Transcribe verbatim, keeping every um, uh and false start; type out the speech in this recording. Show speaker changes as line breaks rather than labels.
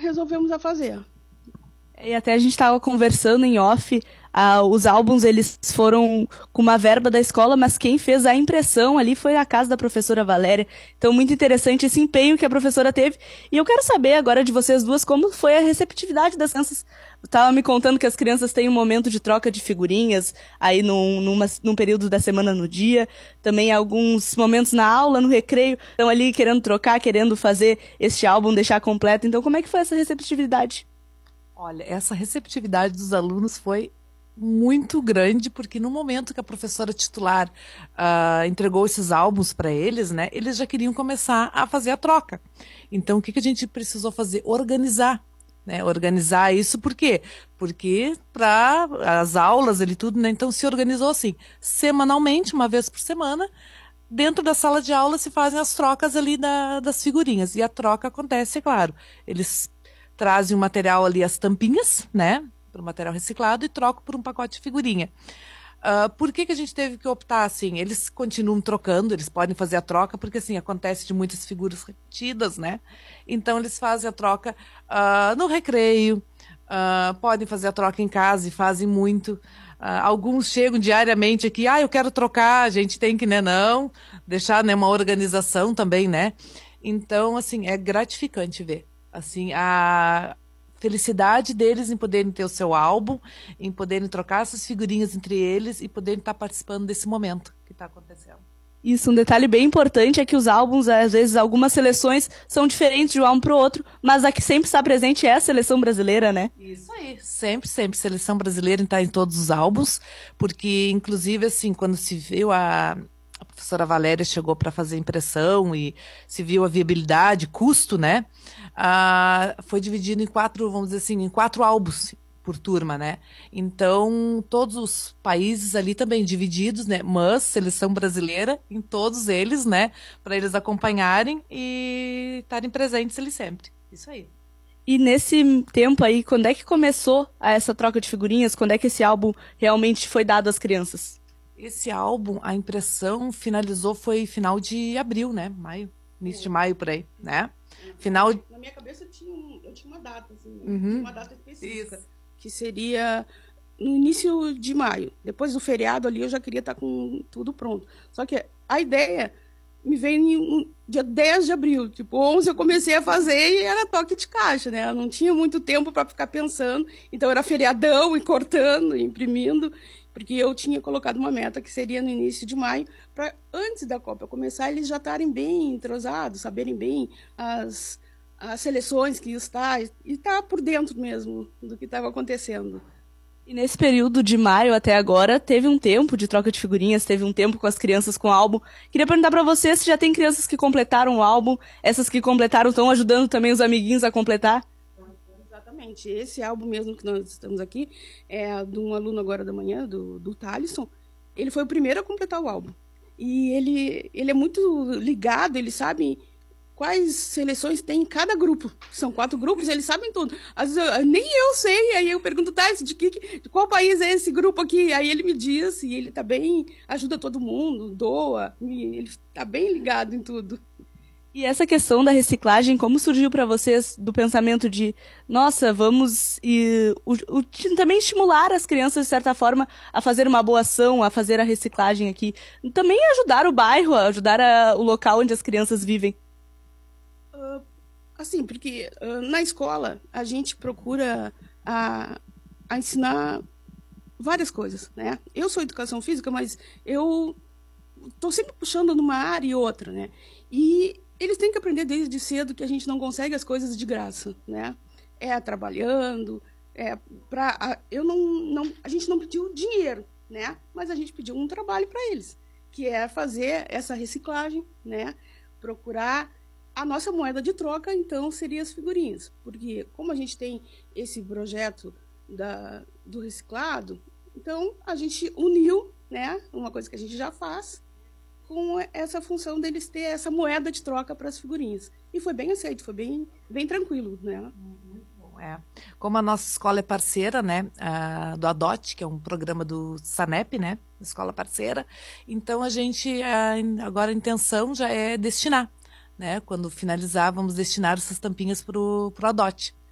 resolvemos a fazer.
E até a gente estava conversando em off, ah, os álbuns eles foram com uma verba da escola, mas quem fez a impressão ali foi a casa da professora Valéria. Então, muito interessante esse empenho que a professora teve. E eu quero saber agora de vocês duas como foi a receptividade das crianças. Estava me contando que as crianças têm um momento de troca de figurinhas aí num, numa, num período da semana no dia. Também alguns momentos na aula, no recreio, estão ali querendo trocar, querendo fazer este álbum, deixar completo. Então, como é que foi essa receptividade?
Olha, essa receptividade dos alunos foi muito grande, porque no momento que a professora titular uh, entregou esses álbuns para eles, né, eles já queriam começar a fazer a troca. Então, o que, que a gente precisou fazer? Organizar. Né, organizar isso, por quê? Porque para as aulas e tudo, né, então se organizou assim, semanalmente, uma vez por semana, dentro da sala de aula se fazem as trocas ali da, das figurinhas, e a troca acontece, é claro, eles trazem o material ali, as tampinhas, né, para o material reciclado, e trocam por um pacote de figurinha. Uh, por que, que a gente teve que optar assim? Eles continuam trocando, eles podem fazer a troca, porque assim, acontece de muitas figuras repetidas, né? Então eles fazem a troca uh, no recreio, uh, podem fazer a troca em casa e fazem muito. Uh, alguns chegam diariamente aqui, ah, eu quero trocar, a gente tem que, né, não, deixar, né, uma organização também, né? Então, assim, é gratificante ver. Assim, a felicidade deles em poderem ter o seu álbum, em poderem trocar essas figurinhas entre eles e poderem estar participando desse momento que está acontecendo.
Isso, um detalhe bem importante é que os álbuns, às vezes, algumas seleções são diferentes de um álbum para o outro, mas a que sempre está presente é a seleção brasileira, né?
Isso aí, sempre, sempre. Seleção brasileira está em todos os álbuns, porque, inclusive, assim, quando se viu a... a professora Valéria chegou para fazer impressão e se viu a viabilidade, custo, né? Ah, foi dividido em quatro, vamos dizer assim, em quatro álbuns por turma, né? Então, todos os países ali também divididos, né? Mas seleção brasileira em todos eles, né? Para eles acompanharem e estarem presentes ali sempre. Isso aí.
E nesse tempo aí, quando é que começou essa troca de figurinhas? Quando é que esse álbum realmente foi dado às crianças?
Esse álbum, a impressão finalizou foi final de abril, né? Maio, início de maio por aí, né? Final...
Na minha cabeça eu tinha, um, eu tinha uma data, assim,
uhum.
uma data específica, Isso. que seria no início de maio. Depois do feriado ali eu já queria estar com tudo pronto. Só que a ideia me veio no dia dez de abril, tipo, onze eu comecei a fazer e era toque de caixa, né? Eu não tinha muito tempo para ficar pensando, então era feriadão e cortando, e imprimindo, porque eu tinha colocado uma meta que seria no início de maio, para antes da Copa começar, eles já estarem bem entrosados, saberem bem as, as seleções que está, e estar por dentro mesmo do que estava acontecendo.
E nesse período de maio até agora, teve um tempo de troca de figurinhas, teve um tempo com as crianças com o álbum. Queria perguntar para vocês se já tem crianças que completaram o álbum, essas que completaram estão ajudando também os amiguinhos a completar?
Exatamente. Esse álbum mesmo que nós estamos aqui é de um aluno agora da manhã, do, do Thalisson. Ele foi o primeiro a completar o álbum. E ele, ele é muito ligado, ele sabe quais seleções tem em cada grupo. São quatro grupos, eles sabem tudo. Às vezes, eu, nem eu sei, aí eu pergunto, tá, de, que, de qual país é esse grupo aqui? Aí ele me diz, e ele tá bem, ajuda todo mundo, doa, ele tá bem ligado em tudo.
E essa questão da reciclagem, como surgiu para vocês do pensamento de, nossa, vamos e, o, o, também estimular as crianças, de certa forma, a fazer uma boa ação, a fazer a reciclagem aqui. Também ajudar o bairro, ajudar a, o local onde as crianças vivem.
Uh, assim, porque uh, na escola a gente procura a, a ensinar várias coisas, né? Eu sou educação física, mas eu estou sempre puxando numa área e outra, né? E eles têm que aprender desde cedo que a gente não consegue as coisas de graça, né? É trabalhando, é para a, eu não, não, a gente não pediu dinheiro, né? Mas a gente pediu um trabalho para eles, que é fazer essa reciclagem, né? Procurar a nossa moeda de troca, então, seria as figurinhas, porque como a gente tem esse projeto da, do reciclado, então a gente uniu, né? Uma coisa que a gente já faz, com essa função deles ter essa moeda de troca para as figurinhas. E foi bem aceito, foi bem, bem tranquilo, né?
É. Como a nossa escola é parceira, né, a, do ADOT, que é um programa do SANEP, né, escola parceira, então a gente, a, agora a intenção já é destinar, né, quando finalizar, vamos destinar essas tampinhas para o ADOT.